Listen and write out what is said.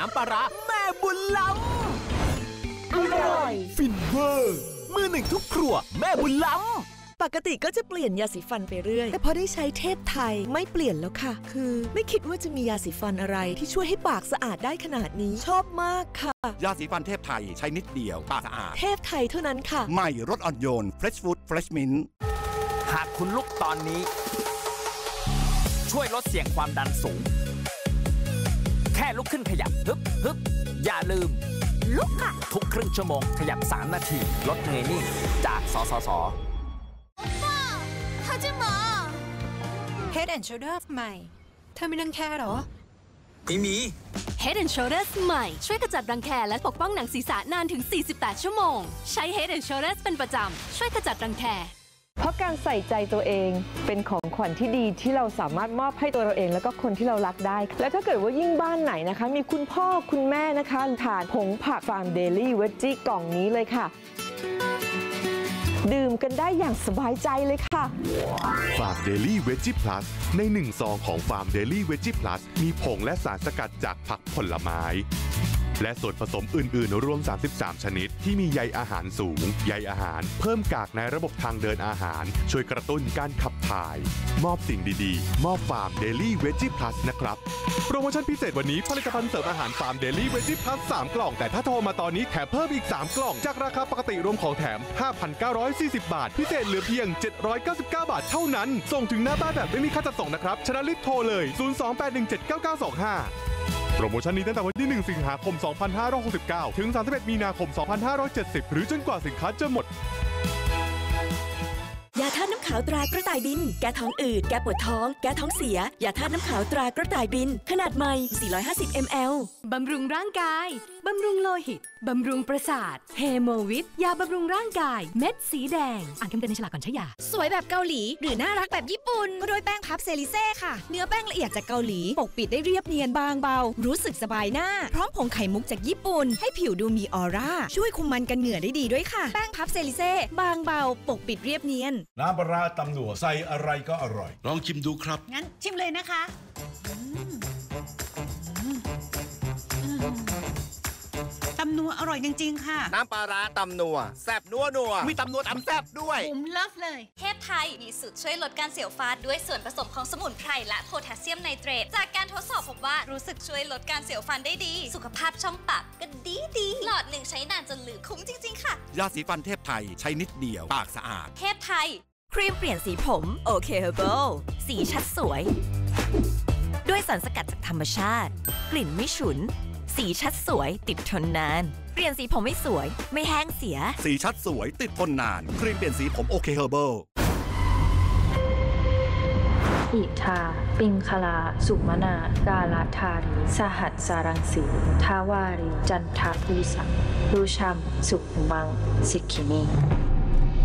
น้ำปลาร้าแม่บุญล้ำอร่อยฟินเวอร์มือหนึ่งทุกครัวแม่บุญล้ำปกติก็จะเปลี่ยนยาสีฟันไปเรื่อยแต่พอได้ใช้เทพไทยไม่เปลี่ยนแล้วค่ะคือไม่คิดว่าจะมียาสีฟันอะไรที่ช่วยให้ปากสะอาดได้ขนาดนี้ชอบมากค่ะยาสีฟันเทพไทยใช้นิดเดียวปากสะอาดเทพไทยเท่านั้นค่ะใหม่รสอ่อนโยน Fresh Food Fresh Mint หากคุณลุกตอนนี้ช่วยลดเสี่ยงความดันสูงแค่ลุกขึ้นขยับฮึบอย่าลืมลุกค่ะทุกครึ่งชั่วโมงขยับ3 นาทีลดเหนื่อยนิ่งจากสสส. Head and Shoulders ใหม่เธอไม่รังแคหรอไม่มี Head and Shoulders ใหม่ช่วยกระจัดรังแคและปกป้องหนังศีรษะนานถึง48 ชั่วโมงใช้ Head and Shoulders เป็นประจำช่วยกระจัดรังแคเพราะการใส่ใจตัวเองเป็นของขวัญที่ดีที่เราสามารถมอบให้ตัวเราเองแล้วก็คนที่เรารักได้และถ้าเกิดว่ายิ่งบ้านไหนนะคะมีคุณพ่อคุณแม่นะคะทานผงผักฟาร์มเดลี่เวจจี้กล่องนี้เลยค่ะดื่มกันได้อย่างสบายใจเลยค่ะฟาร์มเดลี่เวจจี้พลัสใน1 ซองของฟาร์มเดลี่เวจจี้พลัสมีผงและสารสกัดจากผักผลไม้และส่วนผสมอื่นๆรวม33ชนิดที่มีใยอาหารสูงใยอาหารเพิ่มกากในระบบทางเดินอาหารช่วยกระตุ้นการขับถ่ายมอบสิ่งดีๆมอบฟาร์มเดลี่เวจจี้พลัสนะครับโปรโมชั่นพิเศษวันนี้ผลิตภัณฑ์เสริมอาหารฟาร์มเดลี่เวจจี้พลัส3 กล่องแต่ถ้าโทรมาตอนนี้แถมเพิ่มอีก3 กล่องจากราคาปกติรวมของแถม 5,940 บาทพิเศษเหลือเพียง799 บาทเท่านั้นส่งถึงหน้าบ้านแบบไม่มีค่าจัดส่งนะครับชนะรีบโทรเลย02-817-9925โปรโมชั่นนี้ตั้งแต่วันที่1 สิงหาคม 2569 ถึง 31 มีนาคม 2570 หรือจนกว่าสินค้าจะหมดยาธาตุน้ำขาวตรากระต่ายบินแก้ท้องอืดแก้ปวดท้องแก้ท้องเสียยาธาตุน้ำขาวตรากระต่ายบินขนาดใหม่450 ml บำรุงร่างกายบำรุงโลหิตบำรุงประสาทเฮโมวิทยาบำรุงร่างกายเม็ดสีแดงอ่านคำเตือนในฉลากก่อนใช้ยาสวยแบบเกาหลีหรือน่ารักแบบญี่ปุ่นก็ด้วยแป้งพับเซริเซ่ค่ะเนื้อแป้งละเอียดจากเกาหลีปกปิดได้เรียบเนียนบางเบารู้สึกสบายหน้าพร้อมผงไข่มุกจากญี่ปุ่นให้ผิวดูมีออร่าช่วยคุมมันกันเหงื่อได้ดีด้วยค่ะแป้งพับเซริเซ่บางเบาปกปิดเรียบเนียนน้ำปลาตำหนัวใส่อะไรก็อร่อยลองชิมดูครับงั้นชิมเลยนะคะตำนัวอร่อยจริงๆค่ะน้ำปลาร้าตำนัวแซ่บนัวมีตำนัวตำแซ่บด้วยผมเลิฟเลยเทพไทยมีสูตรช่วยลดการเสียวฟันด้วยส่วนผสมของสมุนไพรและโพแทสเซียมไนเตรตจากการทดสอบพบว่ารู้สึกช่วยลดการเสียวฟันได้ดีสุขภาพช่องปากก็ดีหลอด1ใช้นานจนลืมคุ้มจริงๆค่ะยาสีฟันเทพไทยใช้นิดเดียวปากสะอาดเทพไทยครีมเปลี่ยนสีผมโอเคเฮอร์เบิลสีชัดสวยด้วยสารสกัดจากธรรมชาติกลิ่นไม่ฉุนสีชัดสวยติดทนนานเปลี่ยนสีผมไม่สวยไม่แห้งเสียสีชัดสวยติดทนนานครีมเปลี่ยนสีผมโอเคเฮอร์เบิลอิทาปิงคลาสุมนากาลธารีสหัสสารังสีทาวารีจันทภูสังรูชัมสุขมังสิกขินี